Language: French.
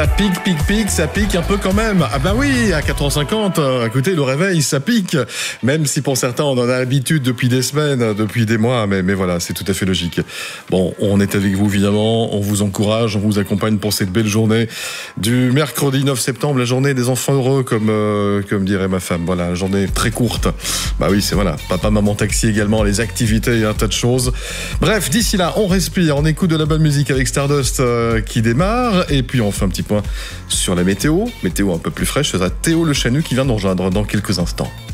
Ça pique un peu quand même. Ah bah oui, à 4h50, écoutez, le réveil, ça pique. Même si pour certains, on en a l'habitude depuis des semaines, depuis des mois, mais voilà, c'est tout à fait logique. Bon, on est avec vous, évidemment, on vous encourage, on vous accompagne pour cette belle journée du mercredi 9 septembre, la journée des enfants heureux, comme dirait ma femme. Voilà, une journée très courte. Bah oui, c'est voilà, papa, maman, taxi également, les activités et un tas de choses. Bref, d'ici là, on respire, on écoute de la bonne musique avec Stardust qui démarre, et puis on fait un petit point sur la météo un peu plus fraîche. Ce sera Théo Le Chanu qui vient nous rejoindre dans quelques instants.